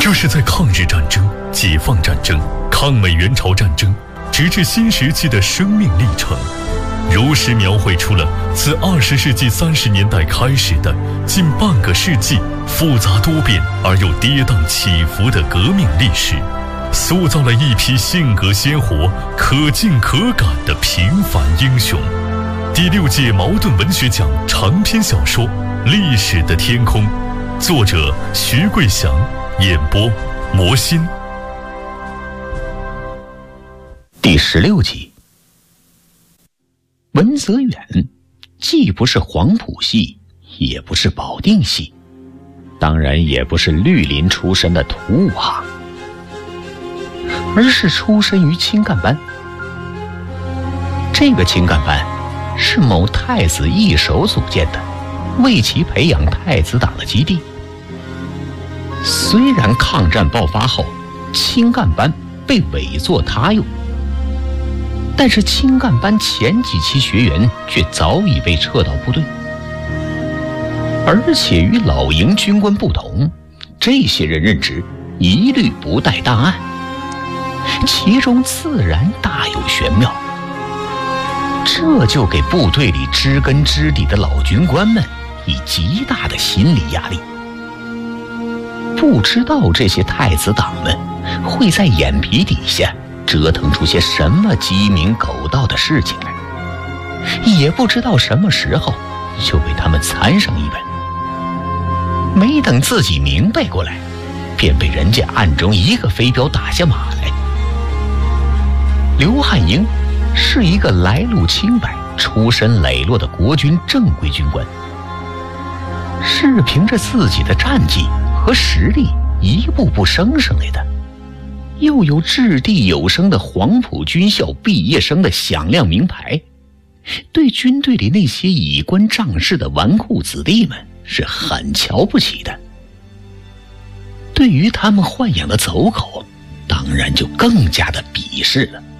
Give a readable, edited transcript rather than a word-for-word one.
这是在抗日战争、解放战争、抗美援朝战争，直至新时期的生命历程，如实描绘出了自20世纪30年代开始的近半个世纪复杂多变而又跌宕起伏的革命历史，塑造了一批性格鲜活、可敬可感的平凡英雄。第6届茅盾文学奖长篇小说《历史的天空》，作者徐桂祥，演播魔心。 第16集。文泽远既不是黄埔系，也不是保定系，当然也不是绿林出身的土武行，而是出身于青干班。这个青干班是某太子一手组建的，为其培养太子党的基地。虽然抗战爆发后青干班被委作他用，但是青干班前几期学员却早已被撤到部队。而且与老营军官不同，这些人任职一律不带档案，其中自然大有玄妙。这就给部队里知根知底的老军官们以极大的心理压力。不知道这些太子党们会在眼皮底下折腾出些什么鸡鸣狗盗的事情来，也不知道什么时候就被他们缠上一本。没等自己明白过来，便被人家暗中一个飞镖打下马来。刘汉英是一个来路清白、出身磊落的国军正规军官，是凭着自己的战绩和实力一步步升上来的，又有掷地有声的黄埔军校毕业生的响亮名牌，对军队里那些以官仗势的纨绔子弟们是很瞧不起的。对于他们豢养的走狗，当然就更加的鄙视了。